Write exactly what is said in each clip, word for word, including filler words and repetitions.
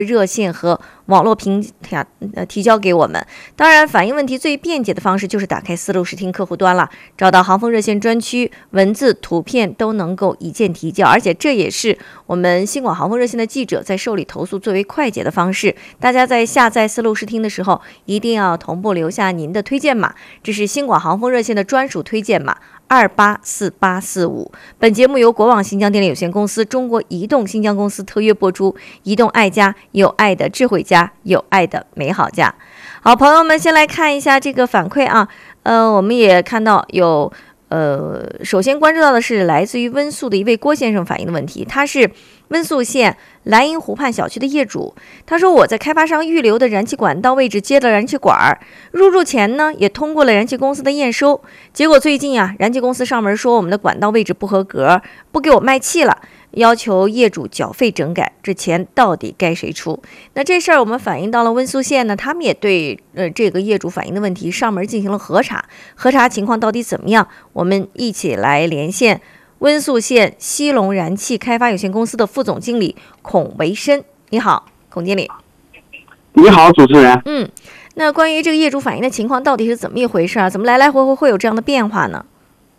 热线和网络平台呃提交给我们。当然，反映问题最便捷的方式就是打开思路视听客户端了，找到航风热线专区，文字、图片都能够一键提交，而且这也是我们新广航风热线的记者在受理投诉最为快捷的方式。大家在下载思路视听的时候，一定要同步留下您的推荐码，这是新广航风热线的专属推荐码。二八四八四五。本节目由国网新疆电力有限公司、中国移动新疆公司特约播出。移动爱家，有爱的智慧家，有爱的美好家。好，朋友们，先来看一下这个反馈啊。呃，我们也看到有。呃，首先关注到的是来自于温宿的一位郭先生反映的问题，他是温宿县莱茵湖畔小区的业主。他说，我在开发商预留的燃气管道位置接了燃气管，入住前呢也通过了燃气公司的验收，结果最近啊，燃气公司上门说我们的管道位置不合格，不给我卖气了，要求业主缴费整改，这钱到底该谁出？那这事儿我们反映到了温宿县呢，他们也对呃这个业主反映的问题上门进行了核查，核查情况到底怎么样？我们一起来连线温宿县西龙燃气开发有限公司的副总经理孔维申。你好，孔经理。 你好，主持人。 嗯，那关于这个业主反映的情况到底是怎么一回事啊？怎么来来回回会有这样的变化呢？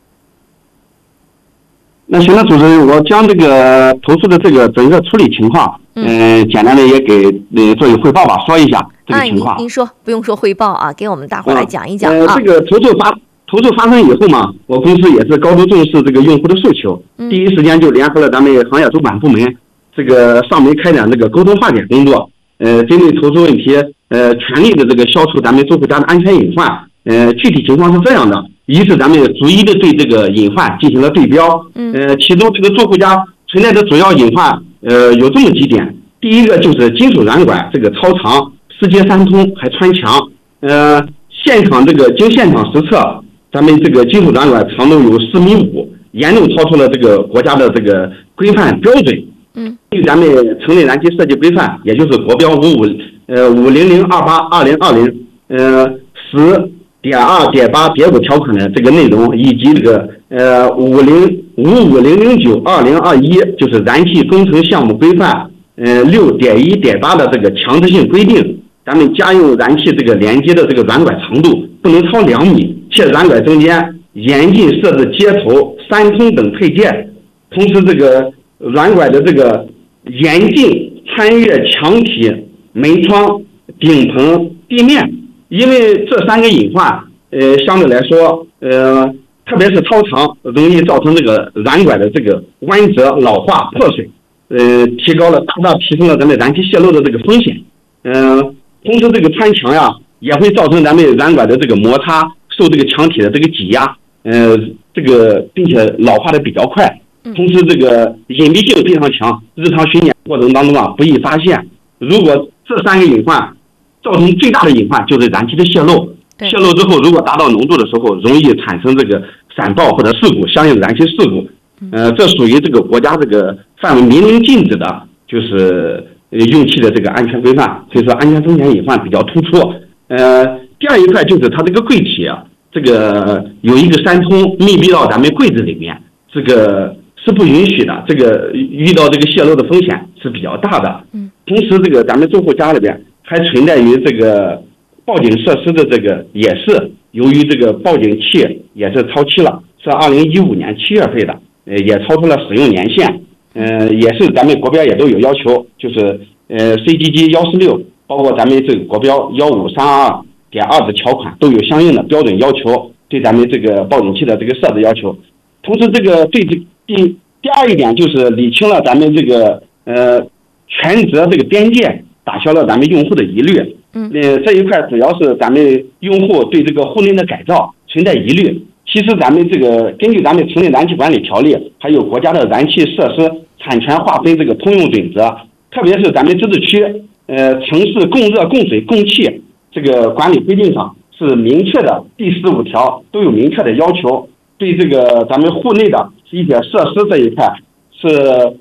那行了，主持人，我将这个投诉的这个整个处理情况，嗯、呃，简单的也给呃做一汇报吧，说一下这个情况。 啊、您您说，不用说汇报啊，给我们大伙来讲一讲、 嗯、呃，这个投诉发投诉发生以后嘛，我公司也是高度重视这个用户的诉求，嗯、第一时间就联合了咱们行业主管部门，这个上门开展这个沟通化解工作，呃，针对投诉问题，呃，全力的这个消除咱们住户家的安全隐患。呃，具体情况是这样的。一是咱们逐一的对这个隐患进行了对标，呃，其中这个住户家存在的主要隐患，呃，有这么几点。第一个就是金属软管这个超长，四接三通还穿墙，呃，现场这个经现场实测，咱们这个金属软管长度有四米五，严重超出了这个国家的这个规范标准。嗯，根据咱们城内燃气设计规范，也就是国标五五呃五零零二八二零二零呃十。点二点八点五条款的这个内容，以及这个呃五零五五零零九二零二一就是燃气工程项目规范呃六点一点八的这个强制性规定，咱们家用燃气这个连接的这个软管长度不能超两米，且软管中间严禁设置接头、三通等配件，同时这个软管的这个严禁穿越墙体、门窗、顶棚、地面。因为这三个隐患，呃，相对来说，呃，特别是超长，容易造成这个软管的这个弯折、老化、破损，呃，提高了大大提升了咱们燃气泄漏的这个风险。嗯、呃，同时这个穿墙呀，也会造成咱们软管的这个摩擦，受这个墙体的这个挤压，呃，这个并且老化的比较快。同时这个隐蔽性非常强，日常巡检过程当中啊不易发现。如果这三个隐患。造成最大的隐患就是燃气的泄漏，泄漏之后如果达到浓度的时候，容易产生这个闪爆或者事故，相应的燃气事故。呃，这属于这个国家这个范围明令禁止的，就是用气的这个安全规范，所以说安全风险隐患比较突出。呃，第二一块就是它这个柜体啊，这个有一个三通密闭到咱们柜子里面，这个是不允许的，这个遇到这个泄漏的风险是比较大的。嗯，同时这个咱们住户家里边。还存在于这个报警设施的这个也是由于这个报警器也是超期了，是二零一五年七月份的，呃也超出了使用年限，呃也是咱们国标也都有要求，就是呃 C G G 幺四六，包括咱们这个国标幺五三二点二的条款都有相应的标准要求，对咱们这个报警器的这个设置要求。同时这个对这第第二一点就是理清了咱们这个呃权责这个边界。打消了咱们用户的疑虑，嗯，呃，这一块主要是咱们用户对这个户内的改造存在疑虑。其实咱们这个根据咱们城内燃气管理条例，还有国家的燃气设施产权划分这个通用准则，特别是咱们自治区，呃，城市供热、供水、供气这个管理规定上是明确的，第十五条都有明确的要求，对这个咱们户内的一些设施这一块是。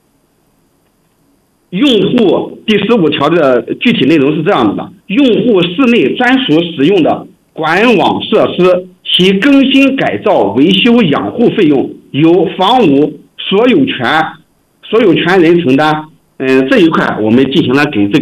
用户第十五条的具体内容是这样子的：用户室内专属使用的管网设施，其更新、改造、维修、养护费用由房屋所有权所有权人承担。嗯、呃，这一块我们进行了给这个。